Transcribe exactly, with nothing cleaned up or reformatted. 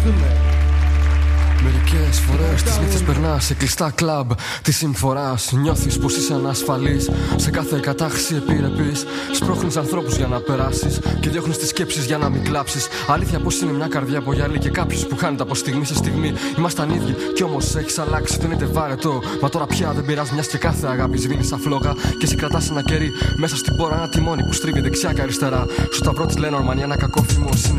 Μερικές φορές τις νύχτες περνάς σε κλειστά κλαμπ της συμφοράς. Νιώθεις πως είσαι ανασφαλής. Σε κάθε κατάχρηση επιρρεπής. Σπρώχνεις ανθρώπους για να περάσεις και διώχνεις τις σκέψεις για να μην κλάψεις. Αλήθεια πως είναι μια καρδιά από γυαλί και κάποιος που χάνεται από στιγμή σε στιγμή. Ήμασταν ίδιοι κι όμως έχεις αλλάξει. Δεν είναι βαρετό. Μα τώρα πια δεν πειράζει, μιας και κάθε αγάπη σβήνει σαν φλόγα. Και εσύ κρατάς ένα κερί μέσα στην πόρα, ένα τιμόνι που στρίβει δεξιά και αριστερά. Στο ταυρό της Lenormand, ένα κακό φήμο